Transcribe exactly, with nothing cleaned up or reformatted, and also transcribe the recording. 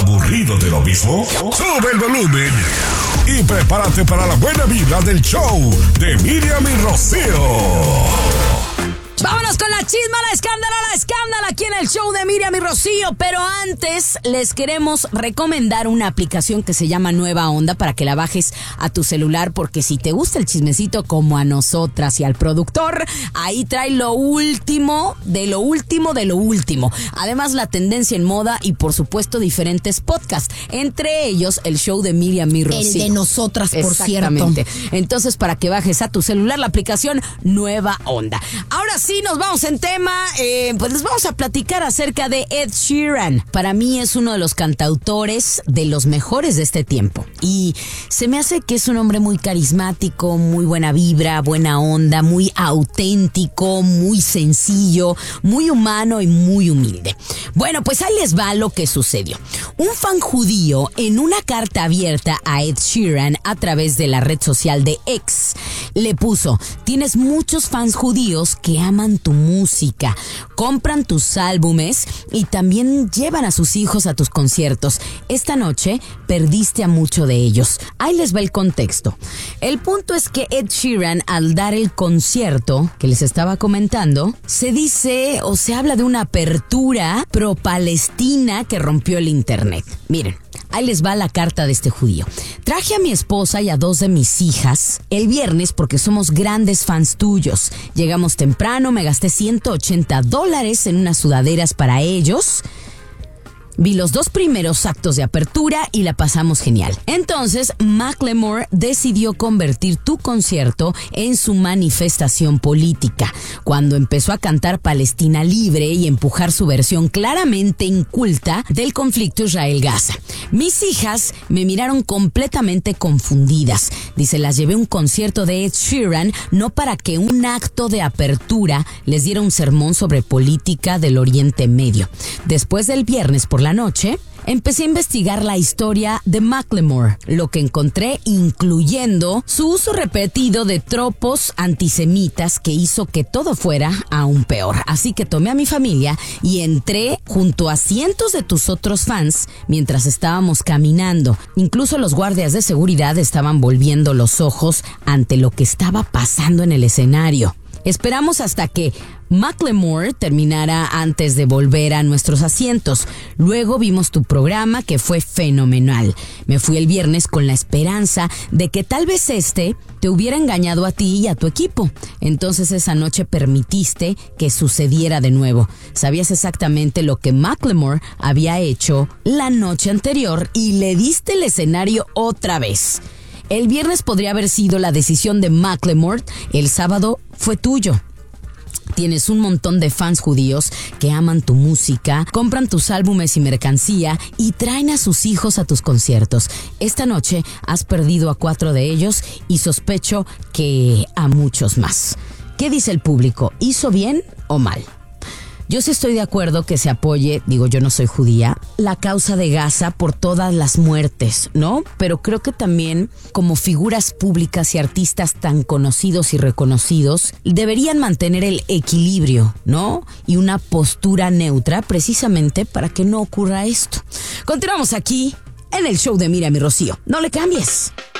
¿Aburrido de lo mismo? Sube el volumen y prepárate para la buena vibra del show de Miriam y Rocío. Vámonos con la chisma, la escándala, la escándala aquí en el show de Miriam y Rocío. Pero antes les queremos recomendar una aplicación que se llama Nueva Onda para que la bajes a tu celular, porque si te gusta el chismecito como a nosotras y al productor, ahí trae lo último, de lo último, de lo último. Además, la tendencia en moda y por supuesto diferentes podcasts, entre ellos el show de Miriam y Rocío. El de nosotras, por Exactamente. cierto. Entonces, para que bajes a tu celular la aplicación Nueva Onda. Ahora sí, nos vamos en tema, eh, pues les vamos a platicar acerca de Ed Sheeran. Para mí es uno de los cantautores de los mejores de este tiempo. Y se me hace que es un hombre muy carismático, muy buena vibra, buena onda, muy auténtico, muy sencillo, muy humano y muy humilde. Bueno, pues ahí les va lo que sucedió. Un fan judío en una carta abierta a Ed Sheeran a través de la red social de X le puso: tienes muchos fans judíos que aman tu música, compran tus álbumes y también llevan a sus hijos a tus conciertos. Esta noche perdiste a muchos de ellos. Ahí les va el contexto. El punto es que Ed Sheeran, al dar el concierto que les estaba comentando, se dice o se habla de una apertura pro-palestina que rompió el internet. Miren, ahí les va la carta de este judío. Traje a mi esposa y a dos de mis hijas el viernes porque somos grandes fans tuyos. Llegamos temprano, me gasté ciento ochenta dólares en unas sudaderas para ellos. Vi los dos primeros actos de apertura y la pasamos genial. Entonces, Macklemore decidió convertir tu concierto en su manifestación política, cuando empezó a cantar Palestina libre y empujar su versión claramente inculta del conflicto Israel-Gaza. Mis hijas me miraron completamente confundidas. Dice, las llevé a un concierto de Ed Sheeran no para que un acto de apertura les diera un sermón sobre política del Oriente Medio. Después del viernes por la noche, empecé a investigar la historia de Macklemore, lo que encontré incluyendo su uso repetido de tropos antisemitas que hizo que todo fuera aún peor. Así que tomé a mi familia y entré junto a cientos de tus otros fans mientras estábamos caminando. Incluso los guardias de seguridad estaban volviendo los ojos ante lo que estaba pasando en el escenario. Esperamos hasta que Macklemore terminara antes de volver a nuestros asientos. Luego vimos tu programa, que fue fenomenal. Me fui el viernes con la esperanza de que tal vez este te hubiera engañado a ti y a tu equipo. Entonces esa noche permitiste que sucediera de nuevo. Sabías exactamente lo que Macklemore había hecho la noche anterior y le diste el escenario otra vez. El viernes podría haber sido la decisión de Macklemore, el sábado fue tuyo. Tienes un montón de fans judíos que aman tu música, compran tus álbumes y mercancía y traen a sus hijos a tus conciertos. Esta noche has perdido a cuatro de ellos y sospecho que a muchos más. ¿Qué dice el público? ¿Hizo bien o mal? Yo sí estoy de acuerdo que se apoye, digo, yo no soy judía, la causa de Gaza por todas las muertes, ¿no? Pero creo que también, como figuras públicas y artistas tan conocidos y reconocidos, deberían mantener el equilibrio, ¿no? Y una postura neutra, precisamente para que no ocurra esto. Continuamos aquí en el show de Miriam y Rocío. No le cambies.